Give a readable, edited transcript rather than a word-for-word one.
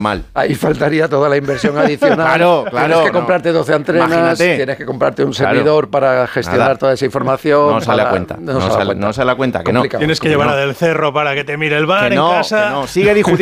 mal. Ahí faltaría toda la inversión adicional. Claro, Tienes que comprarte 12 antenas, Imagínate. tienes que comprarte un servidor para gestionar toda esa información. No sale a cuenta. No sale a cuenta que no. Complicado. Tienes que llevar a Del Cerro para que te mire el bar Que en no, casa. que no. Sigue discutiendo.